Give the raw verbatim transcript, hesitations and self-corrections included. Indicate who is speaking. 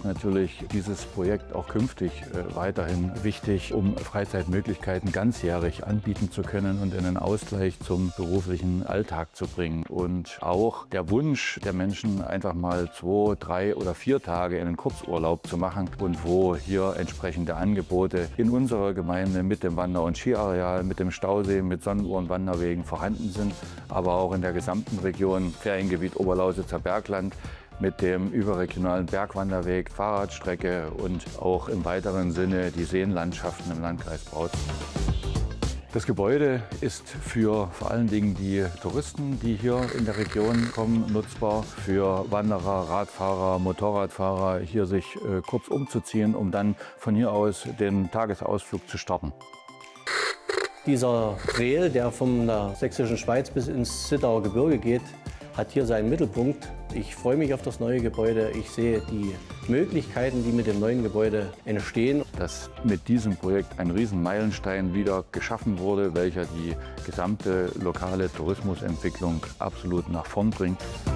Speaker 1: ist natürlich dieses Projekt auch künftig äh, weiterhin wichtig, um Freizeitmöglichkeiten ganzjährig anbieten zu können und einen Ausgleich zum beruflichen Alltag zu bringen. Und auch der Wunsch der Menschen, einfach mal zwei, drei oder vier Tage einen Kurzurlaub zu machen und wo hier entsprechende Angebote in unserer Gemeinde mit dem Wander- und Skiareal, mit dem Stausee, mit Sonnenuhren-Wanderwegen vorhanden sind, aber auch in der gesamten Region Feriengebiet Oberlausitzer Bergland mit dem überregionalen Bergwanderweg, Fahrradstrecke und auch im weiteren Sinne die Seenlandschaften im Landkreis Bautzen. Das Gebäude ist für vor allen Dingen die Touristen, die hier in der Region kommen, nutzbar. Für Wanderer, Radfahrer, Motorradfahrer, hier sich äh, kurz umzuziehen, um dann von hier aus den Tagesausflug zu starten.
Speaker 2: Dieser Trail, der von der sächsischen Schweiz bis ins Zittauer Gebirge geht, hat hier seinen Mittelpunkt. Ich freue mich auf das neue Gebäude. Ich sehe die Möglichkeiten, die mit dem neuen Gebäude entstehen.
Speaker 1: Dass mit diesem Projekt ein Riesenmeilenstein wieder geschaffen wurde, welcher die gesamte lokale Tourismusentwicklung absolut nach vorn bringt.